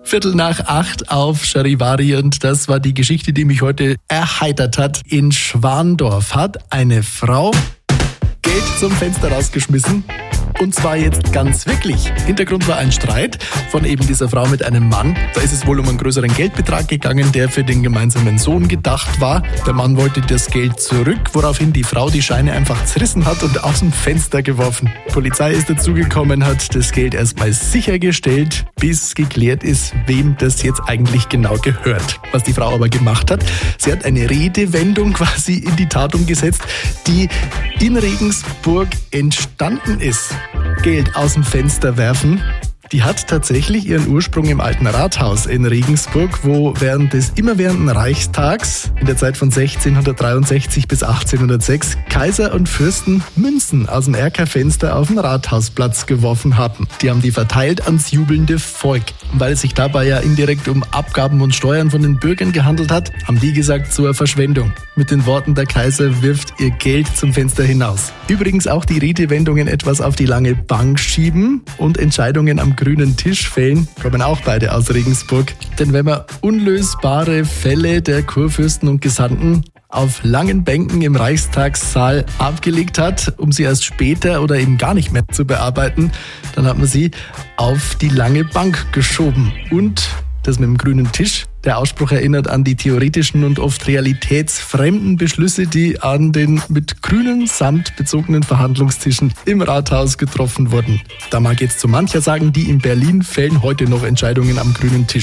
7:15 auf Charivari und das war die Geschichte, die mich heute erheitert hat. In Schwandorf hat eine Frau Geld zum Fenster rausgeschmissen. Und zwar jetzt ganz wirklich. Hintergrund war ein Streit von eben dieser Frau mit einem Mann. Da ist es wohl um einen größeren Geldbetrag gegangen, der für den gemeinsamen Sohn gedacht war. Der Mann wollte das Geld zurück, woraufhin die Frau die Scheine einfach zerrissen hat und aus dem Fenster geworfen. Die Polizei ist dazugekommen, hat das Geld erstmal sichergestellt, bis geklärt ist, wem das jetzt eigentlich genau gehört. Was die Frau aber gemacht hat, sie hat eine Redewendung quasi in die Tat umgesetzt, die in Regensburg entstanden ist. Geld aus dem Fenster werfen. Die hat tatsächlich ihren Ursprung im alten Rathaus in Regensburg, wo während des immerwährenden Reichstags in der Zeit von 1663 bis 1806 Kaiser und Fürsten Münzen aus dem Erkerfenster auf den Rathausplatz geworfen haben. Die haben die verteilt ans jubelnde Volk. Und weil es sich dabei ja indirekt um Abgaben und Steuern von den Bürgern gehandelt hat, haben die gesagt, zur Verschwendung. Mit den Worten, der Kaiser wirft ihr Geld zum Fenster hinaus. Übrigens auch die Redewendungen etwas auf die lange Bank schieben und Entscheidungen am grünen Tisch fällen, kommen auch beide aus Regensburg. Denn wenn man unlösbare Fälle der Kurfürsten und Gesandten auf langen Bänken im Reichstagssaal abgelegt hat, um sie erst später oder eben gar nicht mehr zu bearbeiten, dann hat man sie auf die lange Bank geschoben. Und das mit dem grünen Tisch, der Ausspruch erinnert an die theoretischen und oft realitätsfremden Beschlüsse, die an den mit grünem Sand bezogenen Verhandlungstischen im Rathaus getroffen wurden. Da mag jetzt so mancher sagen, die in Berlin fällen heute noch Entscheidungen am grünen Tisch.